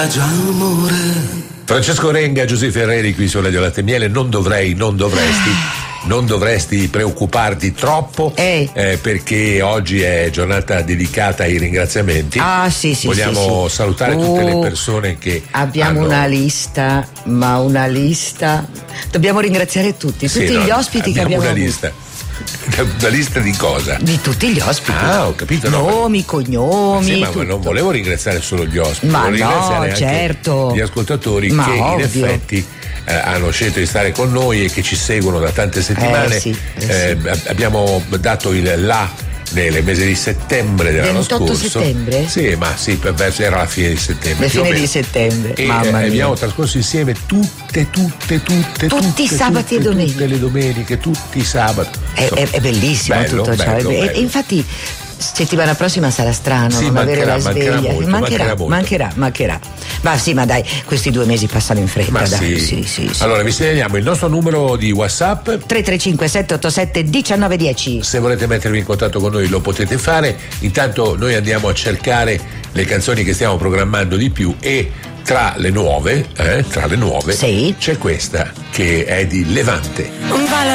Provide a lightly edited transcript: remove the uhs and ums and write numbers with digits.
Francesco Renga, Giuseppe Ferreri qui su Radio Latte e Miele. Non dovresti preoccuparti troppo perché oggi è giornata dedicata ai ringraziamenti. Sì. Vogliamo salutare tutte le persone che abbiamo una lista. Dobbiamo ringraziare tutti gli ospiti che abbiamo una lista. Una lista di cosa? Di tutti gli ospiti. Ho capito. Nomi, cognomi. Ma non volevo ringraziare solo gli ospiti, ma volevo ringraziare anche certo. gli ascoltatori che ovvio. In effetti hanno scelto di stare con noi e che ci seguono da tante settimane. Abbiamo dato il là nel mese di settembre dell'anno scorso. 28 settembre? Era la fine di settembre. Fine di settembre. E mamma mia. abbiamo trascorso insieme tutti i sabati e domeniche. Tutte le domeniche, tutti i sabati. È bellissimo tutto ciò. E infatti settimana prossima sarà strano non avere la sveglia. Mancherà. Ma dai, questi 2 mesi passano in fretta. Sì. Allora vi segnaliamo il nostro numero di WhatsApp 335 787 1910. Se volete mettervi in contatto con noi lo potete fare. Intanto noi andiamo a cercare le canzoni che stiamo programmando di più e tra le nuove c'è questa che è di Levante.